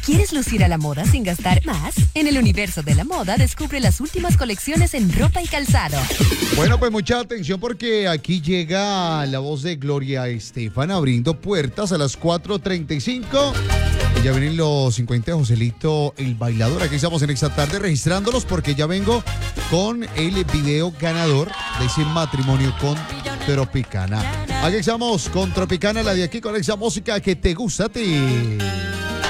¿Quieres lucir a la moda sin gastar más? En el universo de la moda, descubre las últimas colecciones en ropa y calzado. Bueno, pues mucha atención porque aquí llega la voz de Gloria Estefan abriendo puertas a las 4:35. Ya vienen los 50 de Joselito, el bailador. Aquí estamos en esta tarde registrándolos porque ya vengo con el video ganador de ese matrimonio con Tropicana. Aquí estamos con Tropicana, la de aquí, con esa música que te gusta a ti.